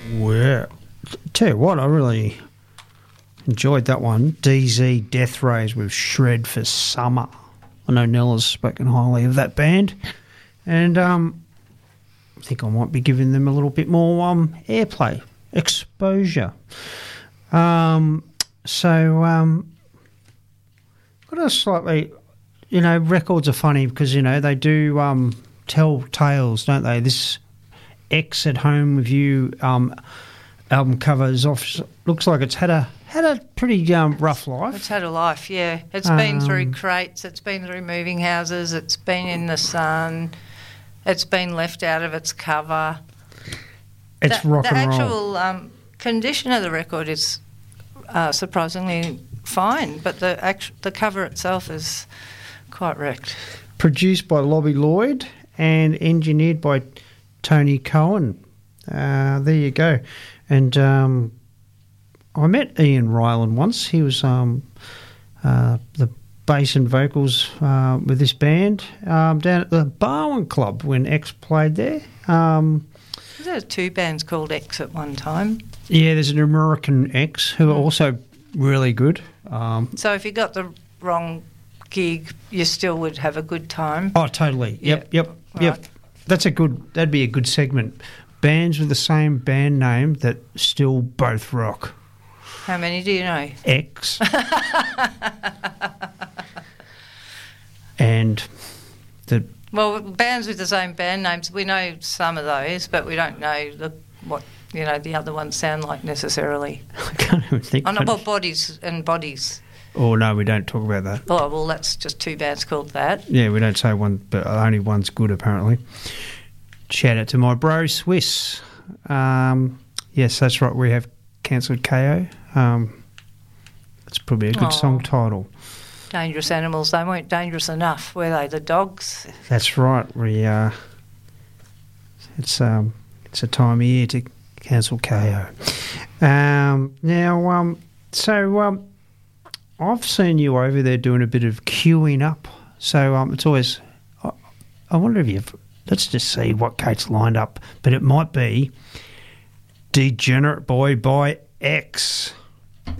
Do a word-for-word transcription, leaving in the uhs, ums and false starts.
Well, tell you what, I really enjoyed that one. D Z Death Rays with Shred for Summer. I know Nella's spoken highly of that band, and um, I think I might be giving them a little bit more um, airplay, exposure. Um, so, um, got a slightly, you know, records are funny because, you know, they do um, tell tales, don't they? This X at Home with You um, album cover is off, looks like it's had a had a pretty um, rough life. It's had a life, yeah. It's been Um, through crates, it's been through moving houses, it's been in the sun, it's been left out of its cover. It's the, rock the and roll. The actual um, condition of the record is uh, surprisingly fine, but the actu- the cover itself is quite wrecked. Produced by Lobby Lloyd and engineered by Tony Cohen. Uh, there you go. And um, I met Ian Ryland once. He was um, uh, the bass and vocals uh, with this band um, down at the Barwon Club when X played there. Um, There were two bands called X at one time. yeah, there's an American X who are also really good. Um, So if you got the wrong gig, you still would have a good time. oh, totally. Yep, Yeah. yep, yep. Right. That's a good. That'd be a good segment. Bands with the same band name that still both rock. How many do you know? X. and the Well, bands with the same band names, we know some of those, but we don't know the, what you know the other ones sound like necessarily. I can't even think. Oh, no, of well, it. Bodies and Bodies. Oh no, we don't talk about that. Oh, well, that's just two bands called that. Yeah, we don't say one, but only one's good apparently. Shout out to my bro Swiss. Um, yes, that's right. We have cancelled K O. Um, it's probably a good Aw. song title. Dangerous Animals, they weren't dangerous enough, were they? The Dogs. That's right. We uh, it's um, it's a time of year to cancel K O. Um, now, um, so um, I've seen you over there doing a bit of queuing up. So um, it's always. I, I wonder if you've. Let's just see what Kate's lined up, but it might be Degenerate Boy by X.